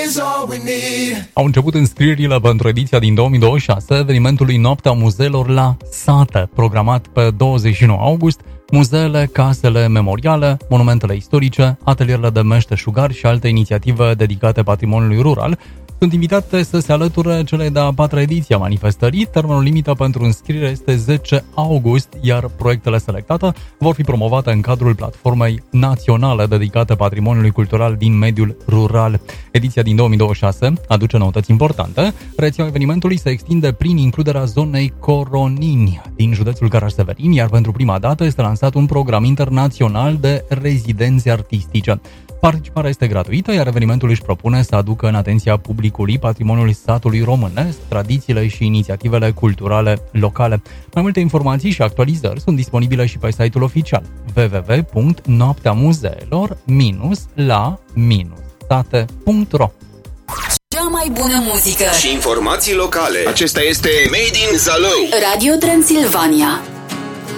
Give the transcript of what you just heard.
Au început înscrierile pentru ediția din 2026 evenimentului Noaptea Muzeelor la Sate, programat pe 29 august. Muzeele, casele memoriale, monumentele istorice, atelierele de meșteșugari și alte inițiative dedicate patrimoniului rural sunt invitate să se alăture celei de-a 4-a ediție a manifestării. Termenul limită pentru înscriere este 10 august, iar proiectele selectate vor fi promovate în cadrul platformei naționale dedicate patrimoniului cultural din mediul rural. Ediția din 2026 aduce noutăți importante. Rețeaua evenimentului se extinde prin includerea zonei Coronini din județul Caraș-Severin, iar pentru prima dată este lansat un program internațional de rezidențe artistice. Participarea este gratuită, iar evenimentul își propune să aducă în atenția publicului patrimoniul satului românesc, tradițiile și inițiativele culturale locale. Mai multe informații și actualizări sunt disponibile și pe site-ul oficial www.noapteamuzeelor-la-sate.ro. Cea mai bună muzică și informații locale. Acesta este Made in Zalău. Radio Transilvania.